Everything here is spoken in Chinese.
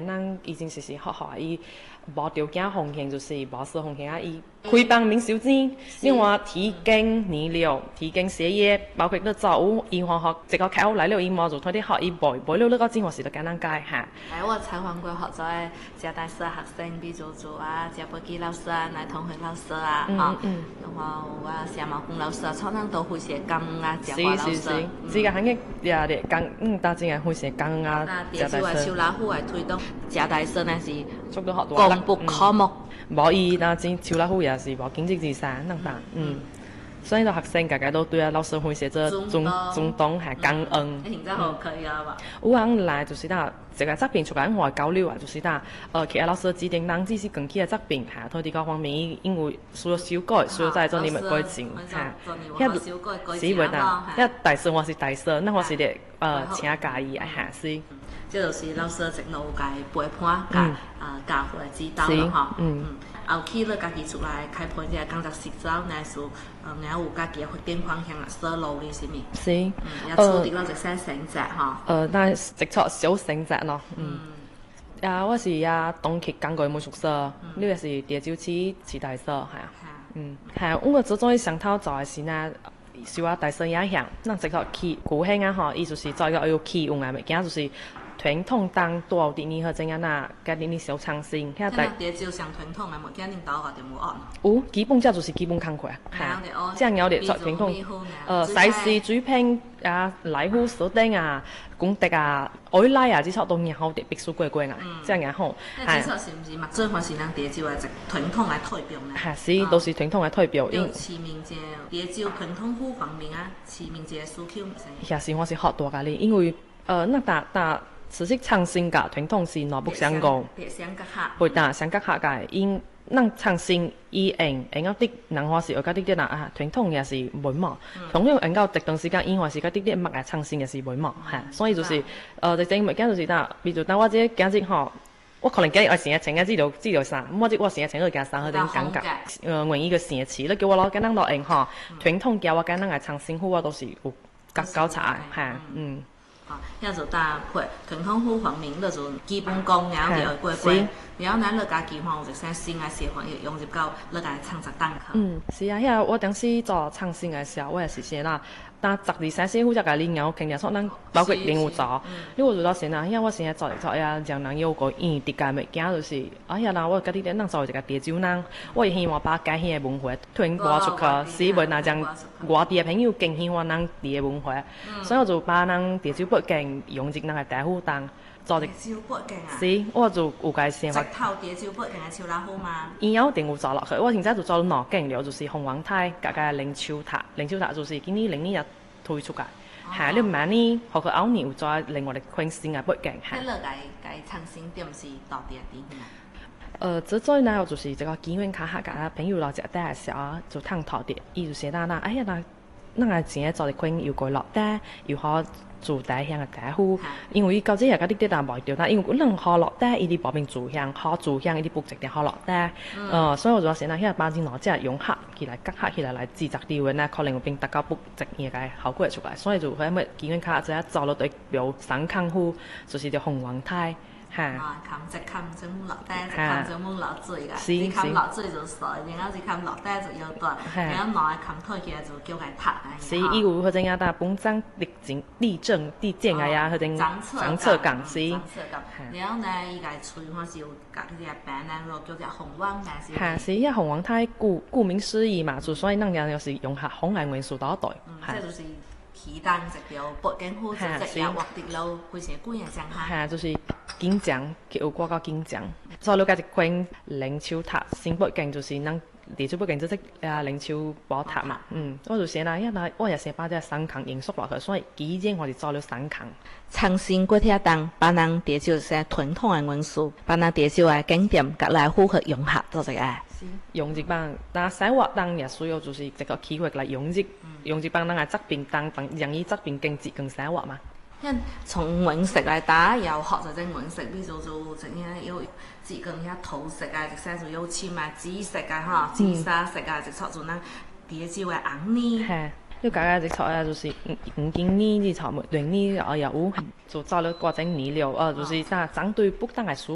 咱已經是學校伊無條件奉獻，就是無私奉獻啊！伊開放免收錢，另外提供泥料、提供鞋業，包括你做有醫學學，一個客戶來了，伊冇做推啲學伊背了，你個錢或是就簡單解嚇。 我採訪過學咗遮大師學生，比如做啊，遮筆記老師啊，乃同學老師啊，然後謝茂峰老師啊，廠長都會寫講啊，遮華老師。 這個行業也係講，大家會寫講啊， 遮大師。小老虎係推動遮大師呢是做到學多。 公布科目。 無伊那真超老虎也是無經濟之山，所以啲學生家都對啊老師會寫咗中東係感恩。 現在好可以啊嘛。 有人來就是呾一個作品出來外交流啊，就是呾其他老師指定人只是近期嘅作品嚇，佢哋嗰方面因為需要修改，需要再做啲乜改進嚇。是袂呾，一大師我是大師，那我是啲請家己啊嚇是。 即就是老師一路介陪伴，教會指導咯嗬。後期你家己出來開盤啲工作實習，乃是你有家己嘅發展方向啊，所路嘅是咪？ 是。 也處理咗一些成績嗬。 但係直錯小成績咯。我是東區港國美術社，你也是第九期大師係啊。係，我做咗上頭做嘅是呢。受大師影響，咱直頭去古興啊吼，伊就是做一個有起用嘅物件，就是傳統當多啲年好怎樣呐，加啲啲小創新。 即係啲照上傳統嘅物件，領導個就冇學。 有基本這就是基本工課啊，這樣有啲做傳統，西施水平啊，來虎鎖釘啊，功德啊，愛來啊，這啲都然後啲必須過啊，這樣好。 係。這是唔是嘛？最開始咱啲照係傳統來代表呢？ 係，是都是傳統來代表。 有市民節，啲照傳統好方面啊，市民節嘅訴求唔成。 也是我是學多㗎咧，因為那但持續創新㗎傳統是內部相關，會但相隔下㗎，因咱創新以用到啲人話是有嗰啲啲啦傳統也是袂嘛，同樣用到特段時間以外是嗰啲啲乜嘅創新也是袂嘛嚇，所以就是就正物件就是呾，比如當我這今日吼。我可能今日我成日請嘅資料衫，我成日請佢件衫，佢點感覺？換一個成詞，你叫我攞簡單落用嗬，傳統叫我簡單嚟創新好，我都是有搞查嚇， 遐就搭配傳統好方面，你就基本功，然後就過，然後咱你家己吼有一些新嘅寫法，要融入到你家創作當中。 是啊，遐我當時做創新嘅時候，我也是先啦。但12、13歲個你有傾日錯，咱包括零有做，你有做到先啊？因為我現在做呀，讓人有個異地感物件，就是啦，我家己咱做一個地州人，我也希望把家鄉嘅文化傳播出去，使為那將外地嘅朋友更喜歡咱地嘅文化，所以我就把咱地州北京用入咱嘅大虎當。做地州北京啊！ 是，我就有個想法。 直頭地州北京嘅超老虎嘛。 以後定有做落去，我現在就做兩間了，就是鳳凰台，加個靈丘塔就是今年零年也推出嘅。係，你明年學佢後年有再另外嘅昆新嘅北京。 係。你個創新點是到底係點啊？ 最呢就是這個機緣巧合，甲朋友來食帶嘅時候就探討啲，伊就寫啦，哎呀咱個錢做啲昆又過落帶，又好。住大鄉嘅大戶，因為到這日嗰啲啲人賣掉，但因為能好落帶，伊啲保證住鄉，好住鄉，伊啲不值得好落帶。所以我就話先啦，喺把錢攞即係用客起來，夾客起來自責啲嘅呢，可能會變得較不值嘢嘅效果出來。所以就喺咩機緣巧合之下，做咗對表省康戶，就是條鳳凰台。 冚就冇落帶，冚就冇落水㗎。一冚落水就水，然後一冚落帶就要斷，然後攞冚退起來就叫佢拍啊。 是，伊有佢陣啊，但本身地震啊呀，佢陣長測港是。 然後呢，伊個吹法是有隔啲嘢餅咧，就叫做鳳凰台是。 係，是因為鳳凰台顧名思義嘛，就所以咱人又是用下紅顏元素多代。 這就是起單一條北京好，即係畫啲路，非常貴嘅上下。 係，就是。金獎有掛到金獎，所以你家一款靈丘塔新北京就是咱地州北京即靈丘寶塔嘛，我就寫啦，因為我也寫把隻省康元素落去，所以幾件我哋做了省康。 創新過啲當，把咱地州些傳統嘅元素，把咱地州嘅景點夾來符合融合做一個。 融入幫，但生活當也需要就是一個機會來融入幫咱嘅作品當，讓伊作品更接近生活嘛。 從顏色來打，又學就種顏色，比如做整啲有接近啲土色啊，即係就有淺啊、紫色啊、紫砂色啊，即係做咱地州嘅紅呢。係， 你家隻錯啊，就是五金呢啲錯物，連呢又有，就做了各種泥料，就是針對不當嘅書。